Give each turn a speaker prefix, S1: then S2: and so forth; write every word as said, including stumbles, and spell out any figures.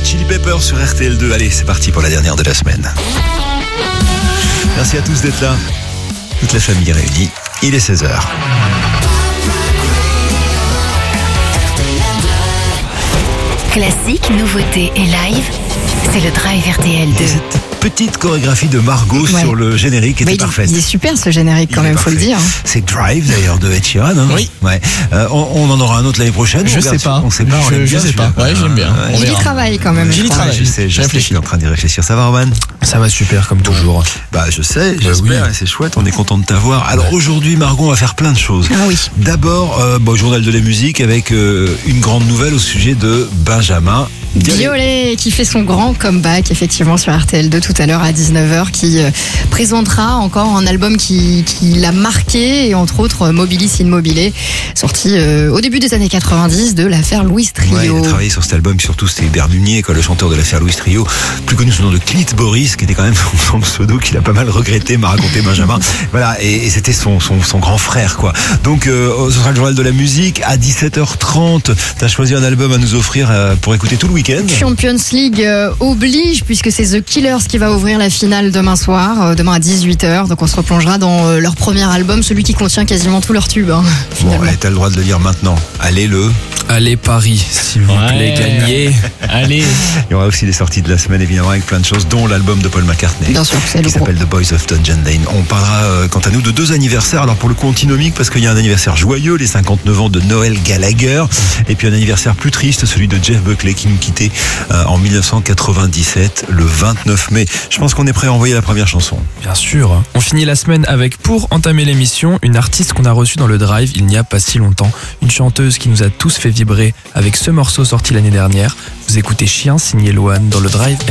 S1: Hot Chili Peppers sur R T L deux. Allez, c'est parti pour la dernière de la semaine. Merci à tous d'être là. Toute la famille est réunie. Il est seize heures.
S2: Classique, nouveauté et live, c'est le Drive R T L deux.
S1: Cette petite chorégraphie de Margot ouais. sur le générique était
S3: bah, il,
S1: parfaite.
S3: Il est super ce générique quand il même, faut le dire.
S1: C'est Drive d'ailleurs de Ed Sheeran. Hein
S3: oui.
S1: Ouais. Euh, on, on en aura un autre l'année prochaine.
S4: Je sais pas.
S1: On sait pas.
S4: Je, je sais pas. Ouais, j'aime bien.
S3: Euh, J'y travaille quand même.
S1: J'y travaille. Je sais. Je sais. Je suis en train d'y réfléchir. Ça va, Roman?
S4: Ça va super comme toujours.
S1: Bah je sais. J'espère. Bah, oui. C'est chouette. On est content de t'avoir. Alors ouais. aujourd'hui, Margot, on va faire plein de choses.
S3: Ah oui.
S1: D'abord, euh, bon, journal de la musique avec euh, une grande nouvelle au sujet de Benjamin
S3: Biolay qui fait son grand comeback effectivement sur R T L deux tout à l'heure à dix-neuf heures, qui euh, présentera encore un album qui, qui l'a marqué, et entre autres Mobilis in Mobile, sorti euh, au début des années quatre-vingt-dix de l'affaire Louis Trio.
S1: Ouais, il a travaillé sur cet album, surtout c'était Bernunier, quoi, le chanteur de l'affaire Louis Trio, plus connu sous le nom de Clit Boris, qui était quand même son pseudo qu'il a pas mal regretté, m'a raconté Benjamin. Voilà, et, et c'était son, son, son grand frère, quoi. Donc euh, ce sera le journal de la musique à dix-sept heures trente. T'as choisi un album à nous offrir euh, pour écouter tout le week-end.
S3: Champions League euh, oblige, puisque c'est The Killers qui va ouvrir la finale demain soir, euh, demain à dix-huit heures. Donc on se replongera dans euh, leur premier album, celui qui contient quasiment tous leurs tubes. Hein,
S1: bon, allez, t'as le droit de le dire maintenant. Allez le...
S4: Allez Paris, s'il vous ouais. plaît, gagnez. Allez.
S1: Il y aura aussi les sorties de la semaine, évidemment, avec plein de choses, dont l'album de Paul McCartney.
S3: Bien sûr, c'est
S1: qui s'appelle The Boys of Dungeon Lane. On parlera, euh, quant à nous, de deux anniversaires. Alors pour le coup antinomique, parce qu'il y a un anniversaire joyeux, les cinquante-neuf ans de Noel Gallagher, et puis un anniversaire plus triste, celui de Jeff Buckley, qui nous quittait euh, en dix-neuf cent quatre-vingt-dix-sept, le vingt-neuf mai. Je pense qu'on est prêt à envoyer la première chanson.
S4: Bien sûr. On finit la semaine avec, pour entamer l'émission, une artiste qu'on a reçue dans le Drive il n'y a pas si longtemps. Une chanteuse qui nous a tous fait vibrer avec ce morceau sorti l'année dernière. Vous écoutez Chien signé Loane dans le Drive